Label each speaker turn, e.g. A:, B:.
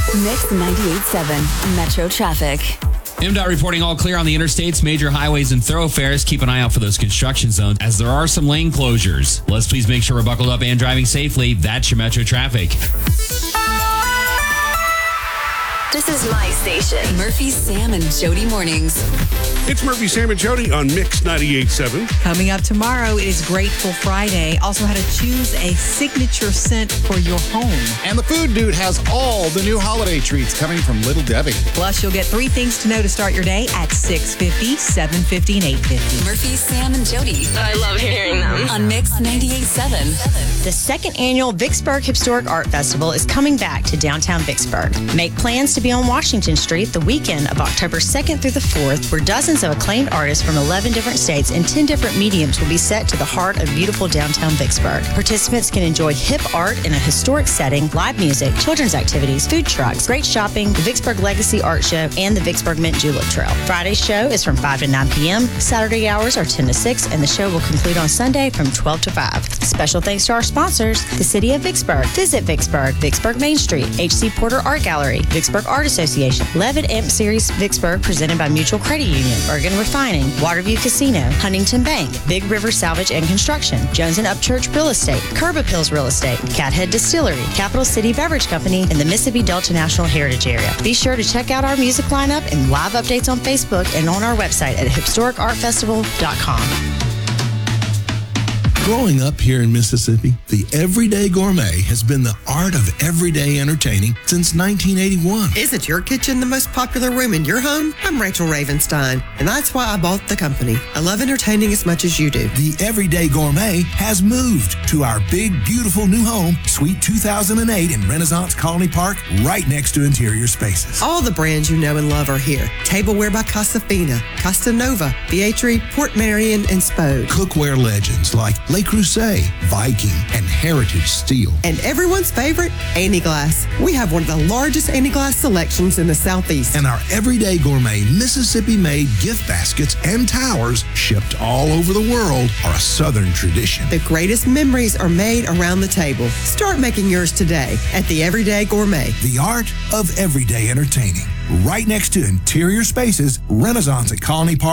A: Mix 98.7 Metro Traffic.
B: MDOT reporting all clear on the interstates, major highways, and thoroughfares. Keep an eye out for those construction zones as there are some lane closures. Let's please make sure we're buckled up and driving safely. That's your Metro Traffic.
A: This is my station. Murphy, Sam, and Jody Mornings.
C: It's Murphy, Sam, and Jody on Mix 98.7.
D: Coming up tomorrow, it is Grateful Friday. Also, how to choose a signature scent for your home.
E: And the Food Dude has all the new holiday treats coming from Little Debbie.
D: Plus, you'll get 3 things to know to start your day at 6:50, 7:50, and 8:50.
A: Murphy, Sam, and Jody. I love hearing them. On Mix 98.7.
F: The second annual Vicksburg Historic Art Festival is coming back to downtown Vicksburg. Make plans to be on Washington Street the weekend of October 2nd through the 4th, where dozens of acclaimed artists from 11 different states and 10 different mediums will be set to the heart of beautiful downtown Vicksburg. Participants can enjoy hip art in a historic setting, live music, children's activities, food trucks, great shopping, the Vicksburg Legacy Art Show, and the Vicksburg Mint Julep Trail. Friday's show is from 5 to 9 p.m. Saturday hours are 10 to 6, and the show will conclude on Sunday from 12 to 5. Special thanks to our sponsors, the City of Vicksburg, Visit Vicksburg, Vicksburg Main Street, H.C. Porter Art Gallery, Vicksburg Art Association, Levitt Amp Series Vicksburg presented by Mutual Credit Union, Bergen Refining, Waterview Casino, Huntington Bank, Big River Salvage and Construction, Jones & Upchurch Real Estate, Curb Appeals Real Estate, Cathead Distillery, Capital City Beverage Company, and the Mississippi Delta National Heritage Area. Be sure to check out our music lineup and live updates on Facebook and on our website at historicartfestival.com.
G: Growing up here in Mississippi, the Everyday Gourmet has been the art of everyday entertaining since 1981.
H: Isn't your kitchen the most popular room in your home? I'm Rachel Ravenstein, and that's why I bought the company. I love entertaining as much as you do.
G: The Everyday Gourmet has moved to our big, beautiful new home, Suite 2008 in Renaissance Colony Park, right next to Interior Spaces.
H: All the brands you know and love are here. Tableware by Casafina, Costa Nova, Vietri, Port Marion, and Spode.
G: Cookware legends like Le Creuset, Viking, and Heritage Steel.
H: And everyone's favorite, Annie Glass. We have one of the largest Annie Glass selections in the Southeast.
G: And our Everyday Gourmet Mississippi-made gift baskets and towers, shipped all over the world, are a Southern tradition.
H: The greatest memories are made around the table. Start making yours today at the Everyday Gourmet.
G: The art of everyday entertaining. Right next to Interior Spaces, Renaissance at Colony Park.